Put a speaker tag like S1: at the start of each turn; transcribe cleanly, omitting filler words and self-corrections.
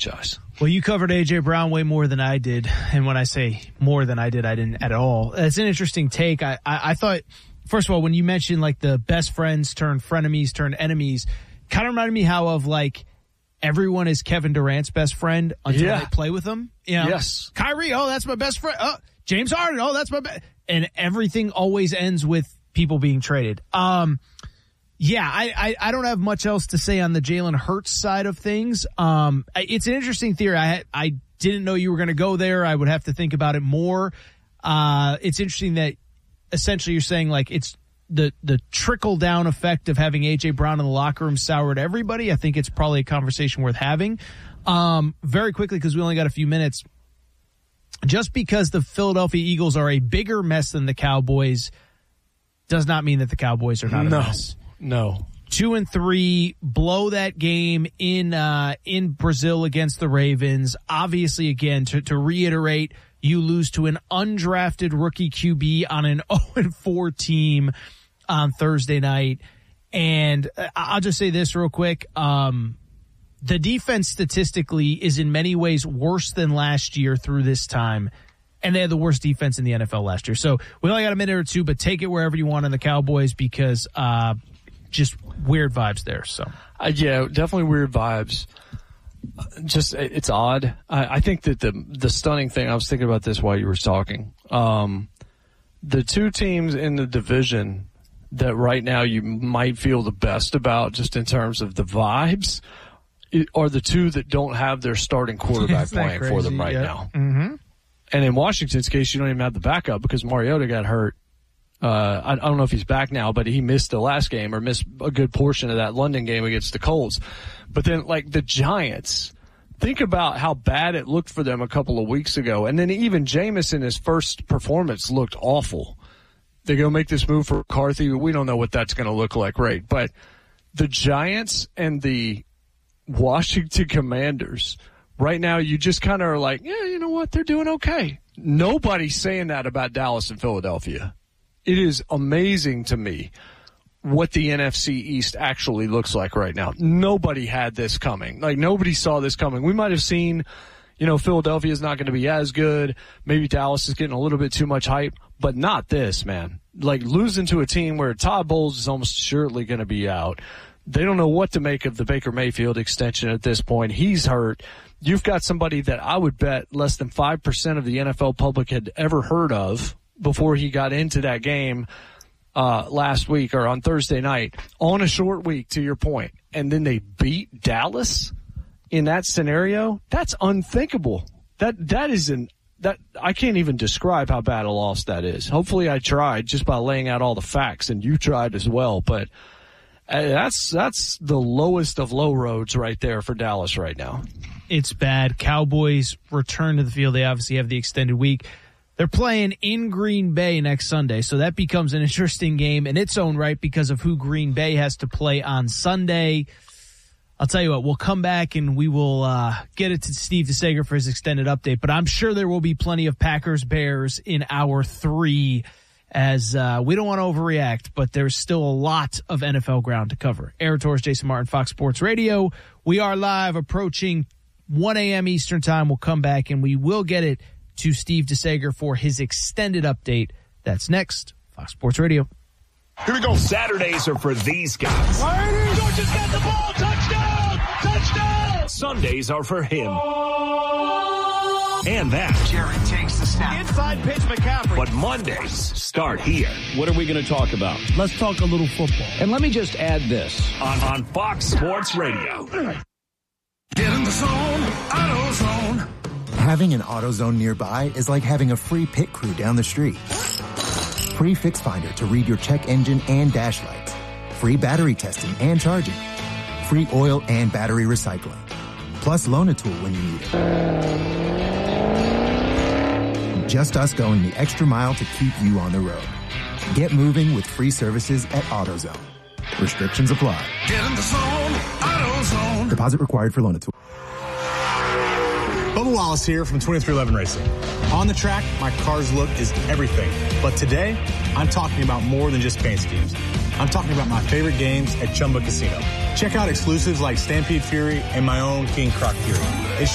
S1: franchise.
S2: Well, you covered A.J. Brown way more than I did. And when I say more than I didn't at all. It's an interesting take. I thought, first of all, when you mentioned like the best friends turned frenemies turned enemies, kind of reminded me how of like everyone is Kevin Durant's best friend until they play with him. You know? Yes. Kyrie, oh, that's my best friend. Oh, James Harden, oh, that's my best. And everything always ends with people being traded. Yeah, I don't have much else to say on the Jalen Hurts side of things. It's an interesting theory. I didn't know you were going to go there. I would have to think about it more. It's interesting that essentially you're saying like it's the trickle down effect of having A.J. Brown in the locker room soured everybody. I think it's probably a conversation worth having. Very quickly, because we only got a few minutes. Just because the Philadelphia Eagles are a bigger mess than the Cowboys does not mean that the Cowboys are not a mess.
S1: No.
S2: 2-3, blow that game in Brazil against the Ravens. Obviously, again, to reiterate, you lose to an undrafted rookie QB on an 0-4 team on Thursday night. And I'll just say this real quick. The defense statistically is in many ways worse than last year through this time. And they had the worst defense in the NFL last year. So we only got a minute or two, but take it wherever you want on the Cowboys because just weird vibes there. So
S1: yeah, definitely weird vibes. Just it's odd. I think that the stunning thing, I was thinking about this while you were talking. The two teams in the division that right now you might feel the best about just in terms of the vibes are the two that don't have their starting quarterback playing for them right now.
S2: Mm-hmm.
S1: And in Washington's case, you don't even have the backup because Mariota got hurt. I don't know if he's back now, but he missed the last game or missed a good portion of that London game against the Colts. But then, like, the Giants, think about how bad it looked for them a couple of weeks ago. And then even Jameis in his first performance looked awful. They go make this move for McCarthy. We don't know what that's going to look like, right? But the Giants and the Washington Commanders, right now you just kind of are like, yeah, you know what? They're doing okay. Nobody's saying that about Dallas and Philadelphia. It is amazing to me what the NFC East actually looks like right now. Nobody had this coming. Like, nobody saw this coming. We might have seen, Philadelphia is not going to be as good. Maybe Dallas is getting a little bit too much hype, but not this, man. Like, losing to a team where Todd Bowles is almost surely going to be out. They don't know what to make of the Baker Mayfield extension at this point. He's hurt. You've got somebody that I would bet less than 5% of the NFL public had ever heard of before he got into that game last week or on Thursday night on a short week, to your point. And then they beat Dallas in that scenario. That's unthinkable. That I can't even describe how bad a loss that is. Hopefully I tried just by laying out all the facts, and you tried as well. But that's the lowest of low roads right there for Dallas right now.
S2: It's bad. Cowboys return to the field. They obviously have the extended week. They're playing in Green Bay next Sunday, so that becomes an interesting game in its own right because of who Green Bay has to play on Sunday. I'll tell you what, we'll come back and we will get it to Steve DeSager for his extended update, but I'm sure there will be plenty of Packers-Bears in hour 3 as we don't want to overreact, but there's still a lot of NFL ground to cover. Aaron Torres, Jason Martin, Fox Sports Radio. We are live approaching 1 a.m. Eastern Time. We'll come back and we will get it to Steve DeSager for his extended update. That's next. Fox Sports Radio.
S3: Here we go. Saturdays are for these guys.
S4: Georgia's got the ball. Touchdown! Touchdown!
S3: Sundays are for him. And that.
S4: Jared takes the snap. Inside pitch, McCaffrey.
S3: But Mondays start here.
S5: What are we going to talk about?
S2: Let's talk a little football.
S5: And let me just add this.
S3: On Fox Sports Radio.
S4: Get in the zone. AutoZone.
S6: Having an AutoZone nearby is like having a free pit crew down the street. Free Fix Finder to read your check engine and dash lights. Free battery testing and charging. Free oil and battery recycling. Plus loan a tool when you need it. Just us going the extra mile to keep you on the road. Get moving with free services at AutoZone. Restrictions apply.
S4: Get in the zone. AutoZone.
S6: Deposit required for loan a tool.
S7: Bubba Wallace here from 2311 Racing. On the track, my car's look is everything. But today, I'm talking about more than just paint schemes. I'm talking about my favorite games at Chumba Casino. Check out exclusives like Stampede Fury and my own King Croc Fury.